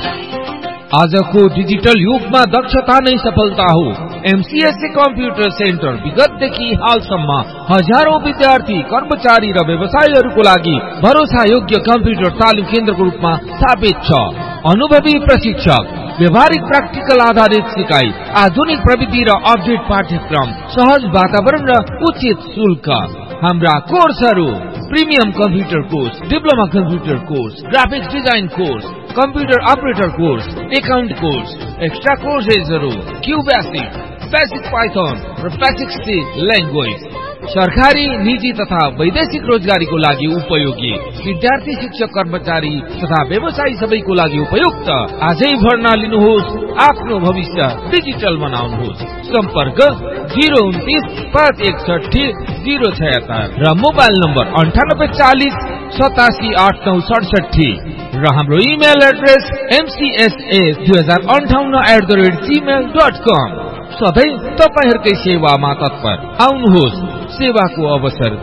आजको डिजिटल युगमा दक्षता नै सफलता हो। एमसीएससी कम्प्युटर सेन्टर विगतदेखि हालसम्म हजारौं विद्यार्थी, कर्मचारी र व्यवसायीहरूको लागि भरोसा योग्य कम्प्युटर तालिम केन्द्रको रूपमा स्थापित छ। अनुभवी प्रशिक्षक, व्यवहारिक प्र्याक्टिकल आधारित सिकाइ, आधुनिक प्रविधि र अपडेट पाठ्यक्रम, सहज वातावरण र उचित शुल्क। हाम्रा कोर्सहरू: premium computer course, diploma computer course, graphics design course, computer operator course, account course. Extra कोर्सेसहरू: Q basic, basic Python र बेसिक सी ल्याङ्ग्वेज। सरकारी, निजी तथा वैदेशिक रोजगारीको लागि उपयोगी। विद्यार्थी, शिक्षक, कर्मचारी तथा व्यवसायी सबैको लागि उपयुक्त। आजै भर्ना लिनुहोस्, आफ्नो भविष्य डिजिटल बनाउनुहोस्। सम्पर्क 029 561 076 र मोबाइल नम्बर 9840 87 8967 र हाम्रो इमेल एड्रेस mcsa2058@gmail.com। सधैँ तपाईहरुकै सेवामा तत्पर। आउनुहोस्, सेवाको अवसर